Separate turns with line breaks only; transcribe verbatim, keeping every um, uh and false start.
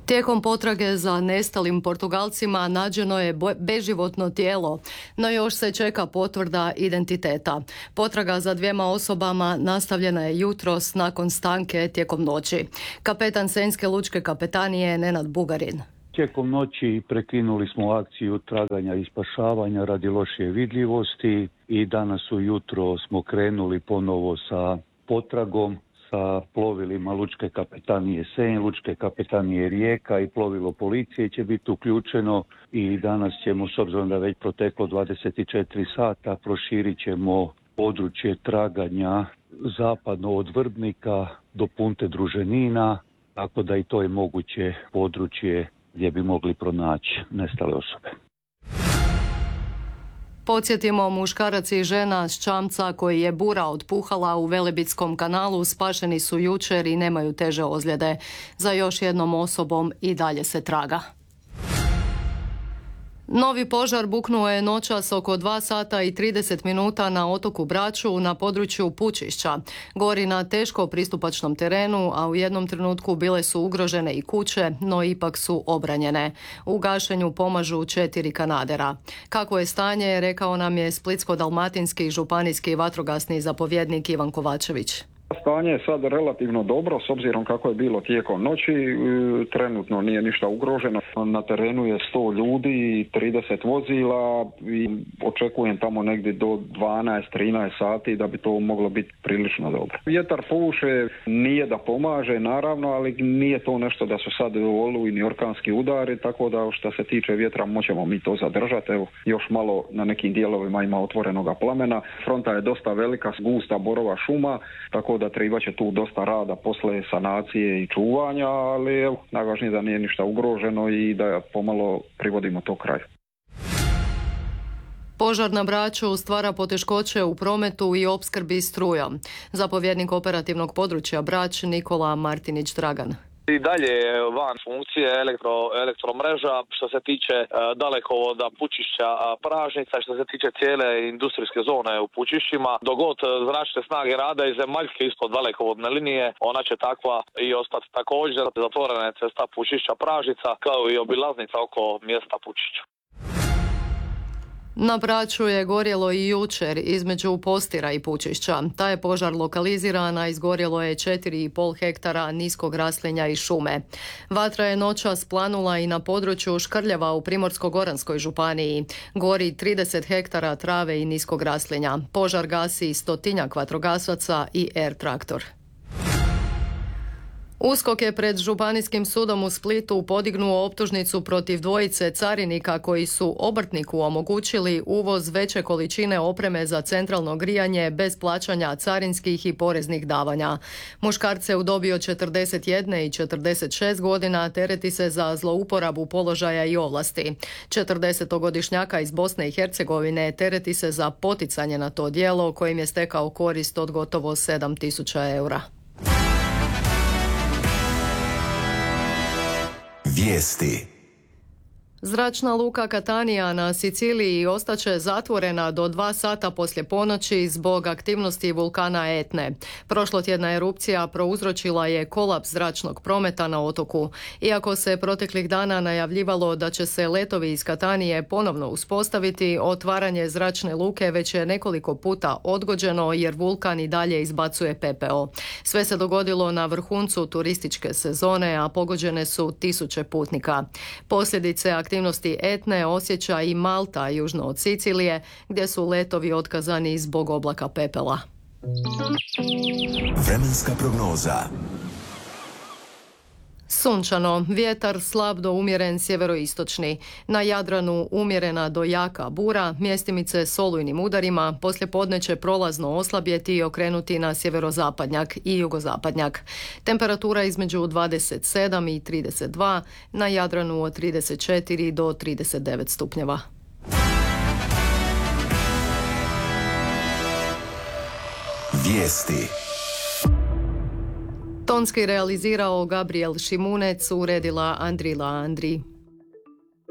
Tijekom potrage za nestalim Portugalcima nađeno je beživotno tijelo, no još se čeka potvrda identiteta. Potraga za dvijema osobama nastavljena je jutros nakon stanke tijekom noći. Kapetan Senjske lučke kapetanije Nenad Bugarin.
Tijekom noći prekinuli smo akciju traganja i spašavanja radi lošije vidljivosti i danas ujutro smo krenuli ponovo sa potragom sa plovilima Lučke kapetanije Senj, Lučke kapetanije Rijeka i plovilo policije će biti uključeno i danas ćemo, s obzirom da već proteklo dvadeset četiri sata, proširit ćemo područje traganja zapadno od Vrbnika do Punte Druženina, tako da i to je moguće područje gdje bi mogli pronaći nestale osobe.
Podsjetimo, muškarac i žena s Čamca koji je bura otpuhala u Velebitskom kanalu spašeni su jučer i nemaju teže ozljede. Za još jednom osobom i dalje se traga. Novi požar buknuo je noćas oko dva sata i trideset minuta na otoku Braču na području Pučišća. Gori na teško pristupačnom terenu, a u jednom trenutku bile su ugrožene i kuće, no ipak su obranjene. U gašenju pomažu četiri kanadera. Kako je stanje, rekao nam je Splitsko-dalmatinski županijski vatrogasni zapovjednik Ivan Kovačević.
Stanje je sad relativno dobro, s obzirom kako je bilo tijekom noći, trenutno nije ništa ugroženo. Na terenu je sto ljudi i trideset vozila i očekujem tamo negdje do dvanaest trinaest sati da bi to moglo biti prilično dobro. Vjetar puše, nije da pomaže naravno, ali nije to nešto da su sad olujni orkanski udari, tako da što se tiče vjetra moćemo mi to zadržati. Evo, još malo na nekim dijelovima ima otvorenoga plamena. Fronta je dosta velika, gusta borova šuma, tako da treba će tu dosta rada posle sanacije i čuvanja, ali evo, najvažnije da nije ništa ugroženo i da pomalo privodimo to kraju.
Požar na Braču stvara poteškoće u prometu i opskrbi strujom. Zapovjednik operativnog područja Brač Nikola Martinić Dragan.
I dalje je van funkcije elektro, elektromreža što se tiče e, dalekovoda Pučišća Pražnica, što se tiče cijele industrijske zone u Pučišćima. Dogod zračne snage rada i zemaljske ispod dalekovodne linije, ona će takva i ostati. Također zatvorena je cesta Pučišća Pražnica kao i obilaznica oko mjesta Pučišća.
Na Braču je gorjelo i jučer između Postira i Pučišća. Taj je požar lokaliziran, a izgorjelo je četiri i pol hektara niskog raslinja i šume. Vatra je noćas planula i na području Škrljeva u Primorsko-goranskoj županiji. Gori trideset hektara trave i niskog raslinja. Požar gasi stotinjak vatrogasaca i air traktor. USKOK je pred Županijskim sudom u Splitu podignuo optužnicu protiv dvojice carinika koji su obrtniku omogućili uvoz veće količine opreme za centralno grijanje bez plaćanja carinskih i poreznih davanja. Muškarce u dobi od četrdeset jedan i četrdeset šest godina tereti se za zlouporabu položaja i ovlasti. četrdesetogodišnjaka iz Bosne i Hercegovine tereti se za poticanje na to djelo kojim je stekao korist od gotovo sedam tisuća eura.
Vijesti.
Zračna luka Katanija na Siciliji ostaće zatvorena do dva sata poslje ponoći zbog aktivnosti vulkana Etne. Prošlotjedna erupcija prouzročila je kolaps zračnog prometa na otoku. Iako se proteklih dana najavljivalo da će se letovi iz Katanije ponovno uspostaviti, otvaranje zračne luke već je nekoliko puta odgođeno jer vulkan i dalje izbacuje pepeo. Sve se dogodilo na vrhuncu turističke sezone, a pogođene su tisuće putnika. Posljedice aktivnosti Aktivnosti Etne osjeća i Malta južno od Sicilije, gdje su letovi otkazani zbog oblaka pepela.
Vremenska prognoza.
Sunčano, vjetar slab do umjeren sjeveroistočni. Na Jadranu umjerena do jaka bura, mjestimice s olujnim udarima, poslije podne će prolazno oslabjeti i okrenuti na sjeverozapadnjak i jugozapadnjak. Temperatura između dvadeset sedam i trideset dva, na Jadranu od trideset četiri do trideset devet stupnjeva.
Vijesti.
Tonski realizirao Gabriel Šimunec, uredila Andrila Andri.